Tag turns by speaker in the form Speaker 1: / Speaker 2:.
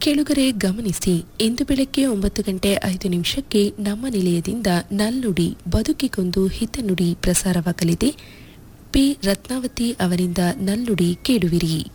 Speaker 1: ಕೆಳಗರೆ ಗಮನಿಸಿ, ಇಂದು ಬೆಳಗ್ಗೆ 9:05 ನಮ್ಮ ನಿಲಯದಿಂದ ನಲ್ನುಡಿ ಬದುಕಿಗೊಂದು ಹಿತನುಡಿ ಪ್ರಸಾರವಾಗಲಿದೆ. ಪಿ ರತ್ನಾವತಿ ಅವರಿಂದ ನಲ್ನುಡಿ ಕೇಳುವಿರಿ.